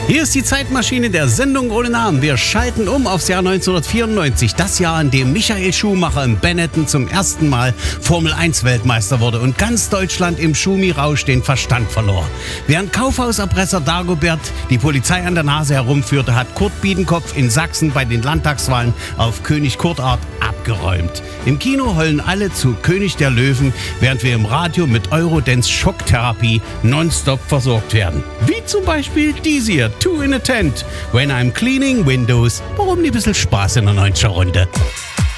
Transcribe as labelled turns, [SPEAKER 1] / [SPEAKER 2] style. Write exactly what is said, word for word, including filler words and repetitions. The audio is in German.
[SPEAKER 1] Hier ist die Zeitmaschine der Sendung ohne Namen. Wir schalten um aufs Jahr neunzehnhundertvierundneunzig, das Jahr, in dem Michael Schumacher in Benetton zum ersten Mal Formel eins Weltmeister wurde und ganz Deutschland im Schumi-Rausch den Verstand verlor. Während Kaufhauserpresser Dagobert die Polizei an der Nase herumführte, hat Kurt Biedenkopf in Sachsen bei den Landtagswahlen auf König Kurt-Art abgeräumt. Im Kino heulen alle zu König der Löwen, während wir im Radio mit Eurodance Schocktherapie nonstop versorgt werden. Wie zum Beispiel diese hier, Two in a Tent, When I'm Cleaning Windows. Warum nicht ein bisschen Spaß in der neunziger Runde?